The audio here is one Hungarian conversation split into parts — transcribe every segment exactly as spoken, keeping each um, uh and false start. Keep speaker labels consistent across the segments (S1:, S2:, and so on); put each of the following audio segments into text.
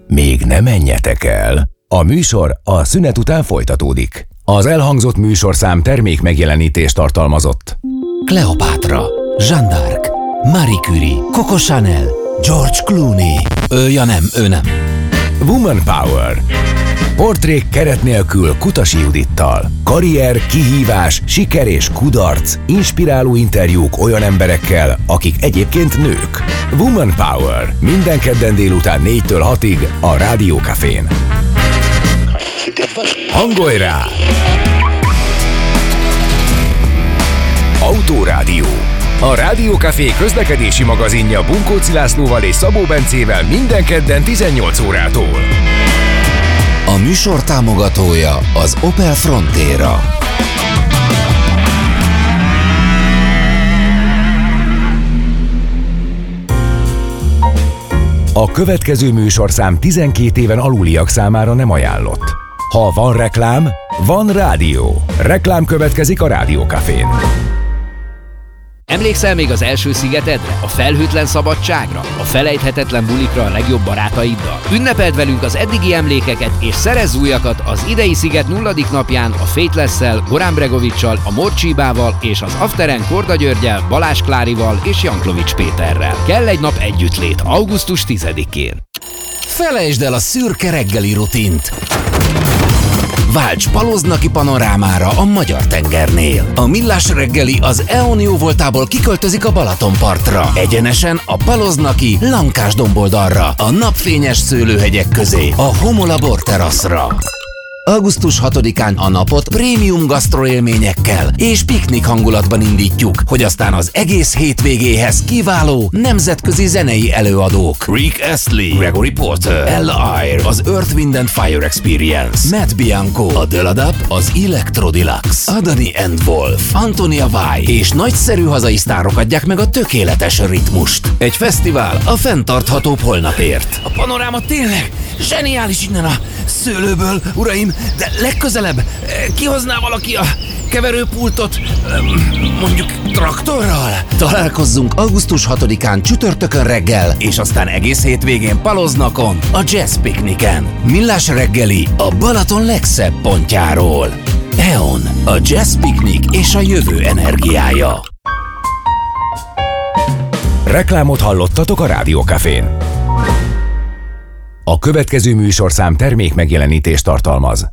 S1: Még ne menjetek el! A műsor a szünet után folytatódik. Az elhangzott műsorszám termék megjelenítést tartalmazott.
S2: Kleopátra, Jeanne d'Arc, Marie Curie, Coco Chanel, George Clooney. Ő, ja nem, ő nem.
S1: Woman Power. Portrék keret nélkül Kutasi Judittal. Karrier, kihívás, siker és kudarc. Inspiráló interjúk olyan emberekkel, akik egyébként nők. Woman Power. Minden kedden délután négytől hatig a Rádió Cafén. Hangolj rá! Autórádió. A Rádió Café közlekedési magazinja Bunkóci Lászlóval és Szabó Bencével minden kedden tizennyolc órától.
S2: A műsor támogatója az Opel Frontera.
S1: A következő műsorszám tizenkét éven aluliak számára nem ajánlott. Ha van reklám, van rádió. Reklám következik a Rádió Cafén.
S3: Emlékszel még az első szigetedre, a felhőtlen szabadságra, a felejthetetlen bulikra a legjobb barátaiddal? Ünnepeld velünk az eddigi emlékeket és szerezz újakat az idei sziget nulladik napján a Faithless-szel, Goran Bregovic-sal, a Morcsibával és az Afteren Korda Györgyel, Balázs Klárival és Janklovics Péterrel. Kell egy nap együttlét augusztus tizedikén.
S2: Felejtsd el a szürke reggeli rutint! Válts Paloznaki panorámára a Magyar-tengernél. A Millás reggeli az é o en jó voltából kiköltözik a Balatonpartra. Egyenesen a Paloznaki Lankás domboldalra, a napfényes szőlőhegyek közé, a Homola borteraszra. augusztus hatodikán a napot prémium gasztroélményekkel és piknik hangulatban indítjuk, hogy aztán az egész hétvégéhez kiváló nemzetközi zenei előadók. Rick Astley, Gregory Porter, Ella Eyre, az Earth, Wind and Fire Experience, Matt Bianco, a Döladap, az Electro Deluxe, Adani and Wolf, Antonia Vai és nagyszerű hazai sztárok adják meg a tökéletes ritmust. Egy fesztivál a fenntarthatóbb holnapért. A panoráma tényleg zseniális innen a szőlőből, uraim, de legközelebb kihozná valaki a keverőpultot, mondjuk traktorral? Találkozzunk augusztus hatodikán csütörtökön reggel, és aztán egész hétvégén Paloznakon, a Jazz Pikniken. Millás reggeli a Balaton legszebb pontjáról. é o en, a Jazz Piknik és a jövő energiája.
S1: Reklámot hallottatok a Rádió Cafén. A következő műsorszám termék megjelenítést tartalmaz.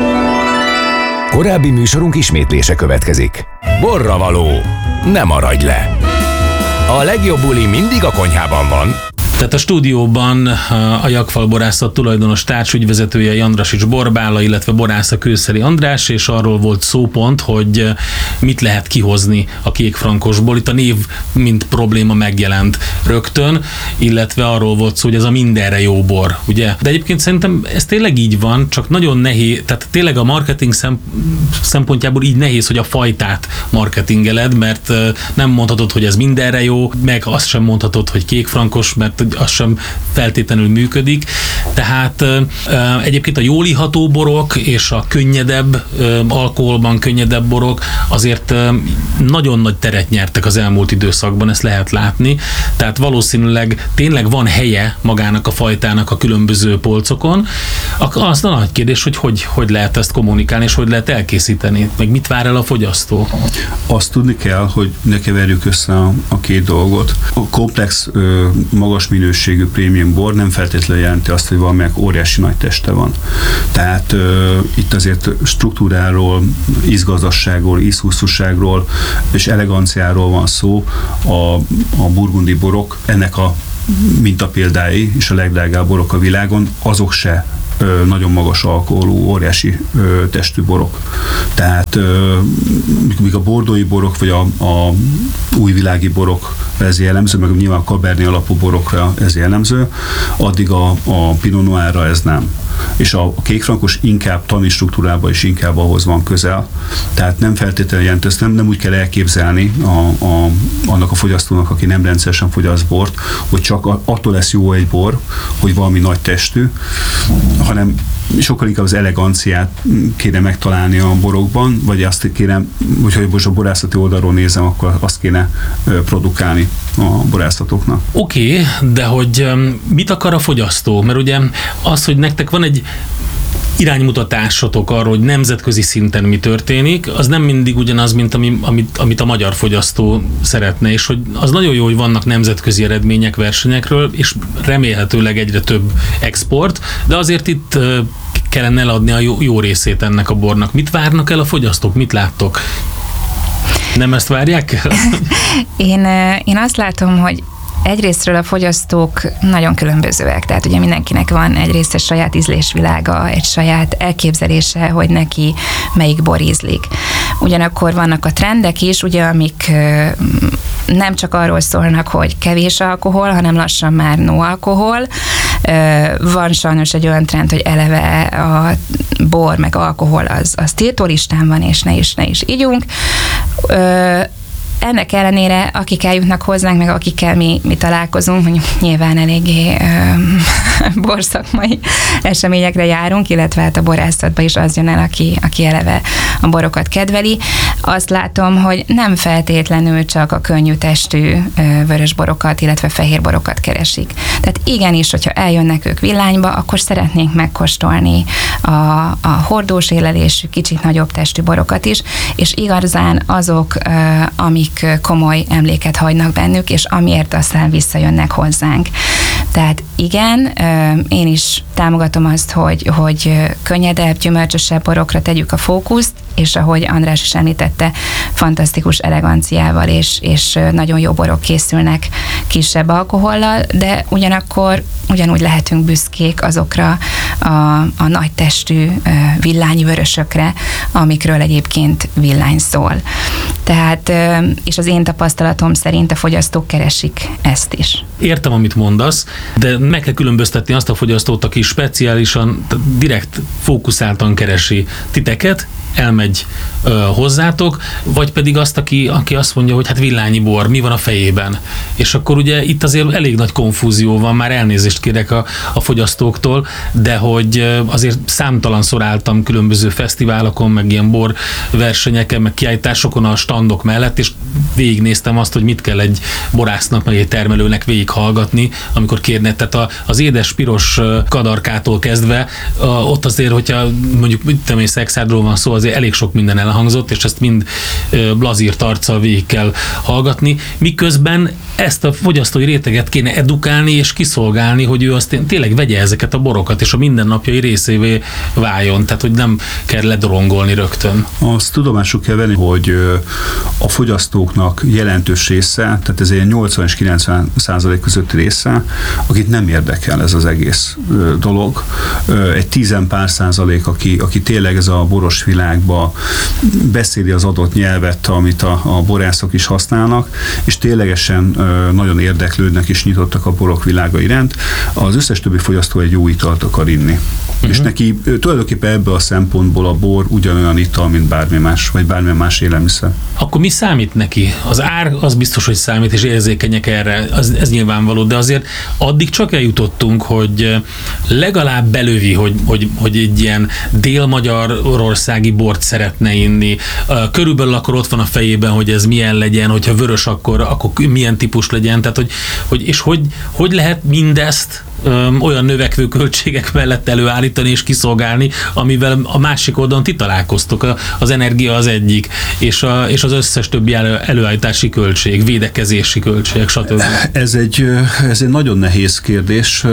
S1: Korábbi műsorunk ismétlése következik. Borravaló, ne maradj le! A legjobb buli mindig a konyhában van.
S4: Tehát a stúdióban a Jakfal borászat tulajdonos társügyvezetője Jandrasics Borbála, illetve borásza Kőszeri András, és arról volt szópont, hogy mit lehet kihozni a kékfrankosból. Itt a név mint probléma megjelent rögtön, illetve arról volt szó, hogy ez a mindenre jó bor, ugye? De egyébként szerintem ez tényleg így van, csak nagyon nehéz, tehát tényleg a marketing szempontjából így nehéz, hogy a fajtát marketingeled, mert nem mondhatod, hogy ez mindenre jó, meg azt sem mondhatod, hogy kékfrankos, mert az sem feltétlenül működik. Tehát ö, egyébként a jól iható borok és a könnyedebb, ö, alkoholban könnyedebb borok azért ö, nagyon nagy teret nyertek az elmúlt időszakban, ezt lehet látni. Tehát valószínűleg tényleg van helye magának a fajtának a különböző polcokon. Az a nagy kérdés, hogy, hogy hogy lehet ezt kommunikálni, és hogy lehet elkészíteni, meg mit vár el a fogyasztó.
S5: Azt tudni kell, hogy ne keverjük össze a, a két dolgot. A komplex, ö, magas minőségű prémium bor nem feltétlenül jelenti azt, hogy valamelyik óriási nagy teste van. Tehát ö, itt azért struktúráról, ízgazdaságról, ízhosszúságról és eleganciáról van szó. A, a burgundi borok ennek a mintapéldái és a legdrágább borok a világon, azok se ö, nagyon magas alkoholú, óriási ö, testű borok. Tehát ö, míg a bordói borok, vagy a, a újvilági borok ez jellemző, meg nyilván a Cabernet alapú borokra ez jellemző, addig a, a Pinot Noirra ez nem. És a kékfrankos inkább tani struktúrában is inkább ahhoz van közel. Tehát nem feltétlenül jelent, ezt nem, nem úgy kell elképzelni a, a, annak a fogyasztónak, aki nem rendszeresen fogyaszt bort, hogy csak attól lesz jó egy bor, hogy valami nagy testű, hanem sokkal inkább az eleganciát kéne megtalálni a borokban, vagy azt kéne, hogyha most a borászati oldalról nézem, akkor azt kéne produkálni a borászatoknak.
S4: Oké, okay, de hogy mit akar a fogyasztó? Mert ugye az, hogy nektek van egy iránymutatásotok arról, hogy nemzetközi szinten mi történik, az nem mindig ugyanaz, mint ami, amit, amit a magyar fogyasztó szeretne, és hogy az nagyon jó, hogy vannak nemzetközi eredmények versenyekről, és remélhetőleg egyre több export, de azért itt kellene eladni a jó, jó részét ennek a bornak. Mit várnak el a fogyasztók? Mit láttok? Nem ezt várják el?
S6: én, én azt látom, hogy egyrésztről a fogyasztók nagyon különbözőek, tehát ugye mindenkinek van egyrészt egy saját ízlésvilága, egy saját elképzelése, hogy neki melyik bor ízlik. Ugyanakkor vannak a trendek is, ugye, amik nem csak arról szólnak, hogy kevés alkohol, hanem lassan már no alkohol. Van sajnos egy olyan trend, hogy eleve a bor meg alkohol az, az tiltólistán van, és ne is, ne is ígyunk. Ennek ellenére, akik eljutnak hozzánk, meg akikkel mi, mi találkozunk, mondjuk nyilván eléggé ö, borszakmai eseményekre járunk, illetve hát a borászatba is az jön el, aki, aki eleve a borokat kedveli. Azt látom, hogy nem feltétlenül csak a könnyű testű ö, vörös borokat, illetve fehér borokat keresik. Tehát igenis, hogyha eljönnek ők Villányba, akkor szeretnénk megkóstolni a, a hordós élelésű, kicsit nagyobb testű borokat is, és igazán azok, ö, amik komoly emléket hagynak bennük, és amiért aztán visszajönnek hozzánk. Tehát igen, én is támogatom azt, hogy, hogy könnyedebb, gyümölcsösebb borokra tegyük a fókuszt, és ahogy András is említette, fantasztikus eleganciával, és, és nagyon jó borok készülnek kisebb alkohollal, de ugyanakkor ugyanúgy lehetünk büszkék azokra a, a nagy testű villányvörösökre, amikről egyébként Villány szól. Tehát, és az én tapasztalatom szerint a fogyasztók keresik ezt is.
S4: Értem, amit mondasz, de meg kell különböztetni azt a fogyasztót, aki speciálisan, direkt fókuszáltan keresi titeket, elmegy ö, hozzátok, vagy pedig azt, aki, aki azt mondja, hogy hát villányi bor, mi van a fejében. És akkor ugye itt azért elég nagy konfúzió van, már elnézést kérek a, a fogyasztóktól, de hogy azért számtalanszor álltam különböző fesztiválokon, meg ilyen bor versenyeken, meg kiállításokon a standok mellett, és végignéztem azt, hogy mit kell egy borásznak, meg egy termelőnek végighallgatni, amikor kérne. Tehát a, az édes piros kadarkától kezdve, a, ott azért, hogyha mondjuk mit egy szexádról van szó, azért elég sok minden elhangzott, és ezt mind blazírt arccal végig kell hallgatni, miközben ezt a fogyasztói réteget kéne edukálni és kiszolgálni, hogy ő azt tényleg vegye ezeket a borokat, és a mindennapjai részévé váljon, tehát hogy nem kell ledorongolni rögtön.
S5: Azt tudomásul kell venni, hogy a fogyasztóknak jelentős része, tehát ez egy nyolcvan és kilencven százalék közötti része, akit nem érdekel ez az egész dolog. Egy tizen pár százalék, aki, aki tényleg ez a boros világba beszéli az adott nyelvet, amit a, a borászok is használnak, és ténylegesen ö, nagyon érdeklődnek és nyitottak a borok világa iránt. Az összes többi fogyasztó egy jó italt akar inni. Uh-huh. És neki ö, tulajdonképpen ebből a szempontból a bor ugyanolyan ital, mint bármi más, vagy bármilyen más élelmiszer.
S4: Akkor mi számít neki? Az ár az biztos, hogy számít, és érzékenyek erre, az, ez nyilvánvaló, de azért addig csak eljutottunk, hogy legalább belövi, hogy, hogy, hogy egy ilyen dél-magyarországi bort szeretne inni. Körülbelül akkor ott van a fejében, hogy ez milyen legyen, hogyha vörös, akkor, akkor milyen típus legyen, tehát hogy, hogy és hogy, hogy lehet mindezt öm, olyan növekvő költségek mellett előállítani és kiszolgálni, amivel a másik oldalon ti találkoztok. Az energia az egyik, és, a, és az összes többi elő, előállítási költség, védekezési költség, stb.
S5: Ez egy, ez egy nagyon nehéz kérdés,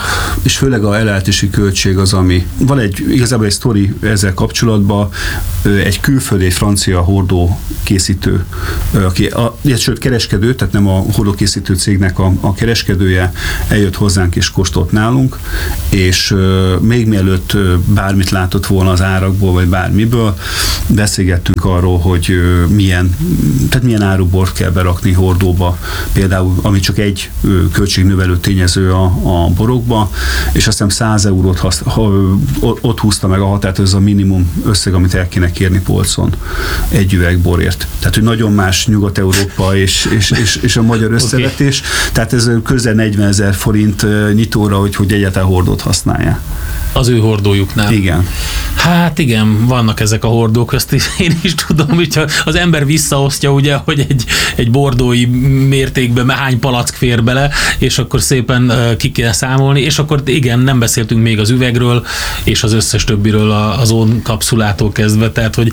S5: és főleg a előállítási költség az, ami van egy, igazából egy sztori ezzel kapcsolatban, egy külföldi, egy francia hordó készítő, aki, a, sőt kereskedő, tehát nem a hordó készítő cégnek a, a kereskedője, eljött hozzánk és kóstolt nálunk, és uh, még mielőtt uh, bármit látott volna az árakból, vagy bármiből, beszélgettünk arról, hogy uh, milyen, tehát milyen árubort kell berakni hordóba, például, ami csak egy uh, költségnövelő tényező a, a borokba, és azt hiszem száz eurót hasz, ha, ott húzta meg a határt, ez a minimum összeg, amit el kéne kérni polcon egy üveg borért. Tehát, hogy nagyon más Nyugat-Európa és, és, és, és a magyar összevetés. Okay. Tehát ez közel negyvenezer forint nyitóra, hogy, hogy egyáltalán hordót használja.
S4: az ő hordójuknál.
S5: Igen.
S4: Hát igen, vannak ezek a hordók, ezt én is tudom, hogyha az ember visszaosztja, ugye, hogy egy, egy bordói mértékben hány palack fér bele, és akkor szépen ki kell számolni, és akkor igen, nem beszéltünk még az üvegről, és az összes többiről az ón kapszulától kezdve, tehát hogy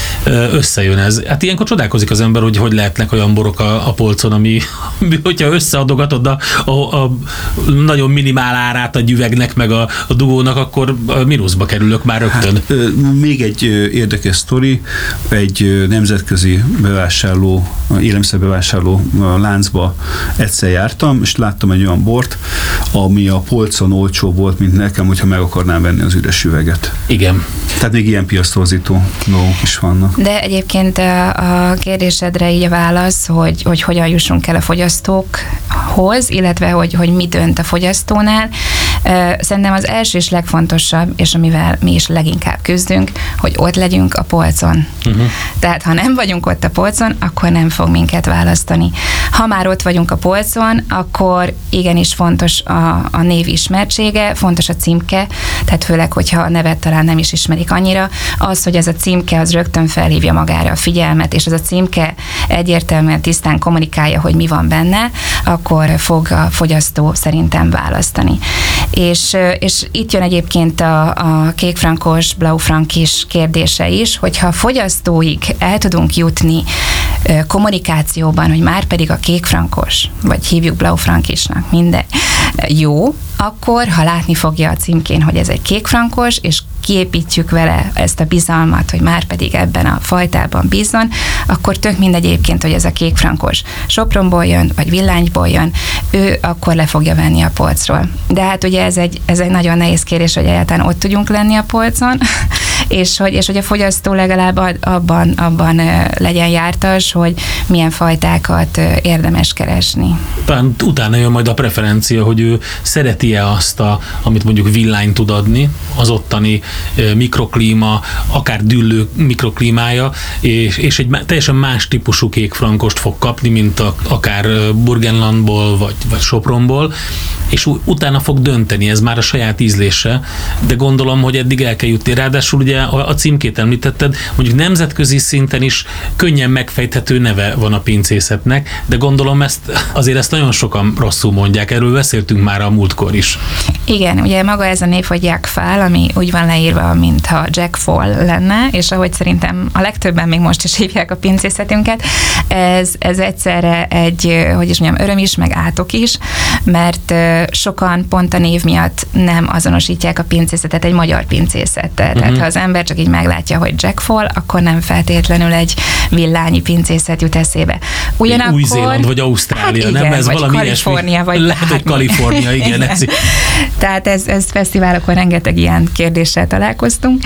S4: összejön ez. Hát ilyenkor csodálkozik az ember, hogy hogy lehetnek olyan borok a, a polcon, ami, hogyha összeadogatod a, a, a nagyon minimál árát a üvegnek, meg a, a dugónak, akkor mínuszba kerülök már rögtön. Hát,
S5: még egy érdekes sztori, egy nemzetközi bevásárló, élelmiszerbevásárló láncba egyszer jártam, és láttam egy olyan bort, ami a polcon olcsó volt, mint nekem, hogyha meg akarnám venni az üres üveget.
S4: Igen.
S5: Tehát még ilyen piasztorzító dolgok is vannak.
S6: De egyébként a kérdésedre így a válasz, hogy, hogy hogyan jussunk el a fogyasztókhoz, illetve hogy, hogy mi dönt a fogyasztónál. Szerintem az első és legfontosabb, és amivel mi is leginkább küzdünk, hogy ott legyünk a polcon. Uh-huh. Tehát ha nem vagyunk ott a polcon, akkor nem fog minket választani. Ha már ott vagyunk a polcon, akkor igenis fontos a, a név ismertsége, fontos a címke, tehát főleg, hogyha a nevet talán nem is ismerik annyira, az, hogy ez a címke az rögtön felhívja magára a figyelmet, és ez a címke egyértelműen tisztán kommunikálja, hogy mi van benne, akkor fog a fogyasztó szerintem választani. És, és itt jön egyébként a, a kékfrankos, blaufrankis kérdése is, hogyha a fogyasztóig el tudunk jutni kommunikációban, hogy már pedig a kékfrankos, vagy hívjuk blaufrankisnak, minden jó, akkor, ha látni fogja a címkén, hogy ez egy kékfrankos, és kiépítjük vele ezt a bizalmat, hogy már pedig ebben a fajtában bízzon, akkor tök mindegy egyébként, hogy ez a kékfrankos Sopronból jön, vagy Villányból jön, ő akkor le fogja venni a polcról. De hát ugye ez egy, ez egy nagyon nehéz kérdés, hogy egyáltalán ott tudjunk lenni a polcon, és hogy, és hogy a fogyasztó legalább abban, abban legyen jártas, hogy milyen fajtákat érdemes keresni.
S4: Talán utána jön majd a preferencia, hogy ő szereti-e azt, a, amit mondjuk Villány tud adni, az ottani mikroklíma, akár Düllő mikroklímája, és, és egy teljesen más típusú kékfrankost fog kapni, mint a, akár Burgenlandból, vagy, vagy Sopronból, és utána fog dönteni, ez már a saját ízlése, de gondolom, hogy eddig el kell jutni. Ráadásul ugye a, a címkét említetted, mondjuk nemzetközi szinten is könnyen megfejthető neve van a pincészetnek, de gondolom ezt azért ezt nagyon sokan rosszul mondják, erről beszéltünk már a múltkor is.
S6: Igen, ugye maga ez a név, hogy Jack Fall, ami úgy van leírva, mintha Jack Fall lenne, és ahogy szerintem a legtöbben még most is hívják a pincészetünket, ez, ez egyszerre egy, hogy is mondjam, öröm is, meg átok is, mert sokan pont a név miatt nem azonosítják a pincészetet egy magyar pincészettel. Uh-huh. Tehát ha az ember csak így meglátja, hogy Jack Fall, akkor nem feltétlenül egy villányi pincészet jut eszébe.
S4: Ugyanakkor... Új-Zéland vagy Ausztrália, hát igen, nem? Ez
S6: vagy
S4: valami
S6: Kalifornia,
S4: ilyesmi.
S6: vagy
S4: lehet, hogy Kalifornia, igen. igen. Ez...
S6: Tehát ez, ez fesztiválokon rengeteg ilyen kérdéssel találkoztunk.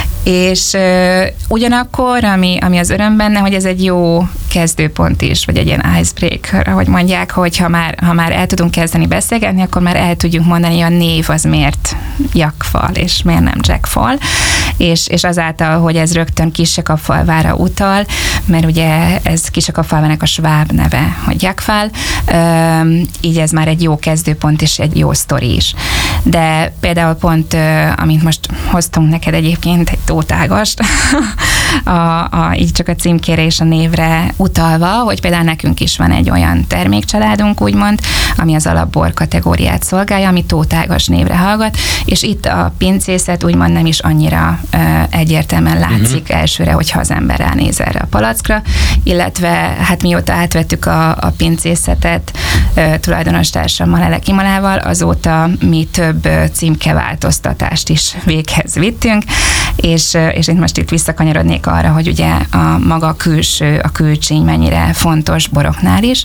S6: És uh, ugyanakkor, ami, ami az öröm benne, hogy ez egy jó kezdőpont is, vagy egy ilyen icebreaker, ahogy mondják, hogy ha már, ha már el tudunk kezdeni beszélgetni, akkor már el tudjuk mondani, hogy a név az miért Jack Fall, és miért nem Jack Fall, és, és azáltal, hogy ez rögtön Kisakapfalvára utal, mert ugye ez Kisakapfalvának a sváb neve, hogy Jack Fall, uh, így ez már egy jó kezdőpont, és egy jó sztori is. De például pont, uh, amit most hoztunk neked egyébként, egy tótágast, a, a, így csak a címkére és a névre utalva, hogy például nekünk is van egy olyan termékcsaládunk, úgymond, ami az alapbor kategóriát szolgálja, ami tótágas névre hallgat, és itt a pincészet úgymond nem is annyira uh, egyértelműen látszik uh-huh. elsőre, hogyha az ember ránéz erre a palackra, illetve hát mióta átvettük a, a pincészetet uh, tulajdonostársammal, Elek Imalával, azóta mi több uh, címkeváltoztatást is véghez vittünk, és, és én most itt visszakanyarodnék arra, hogy ugye a maga külső, a külcsíny mennyire fontos boroknál is.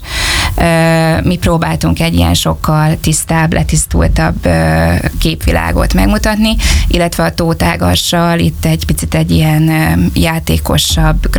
S6: Mi próbáltunk egy ilyen sokkal tisztább, letisztultabb képvilágot megmutatni, illetve a tótágassal itt egy picit egy ilyen játékosabb,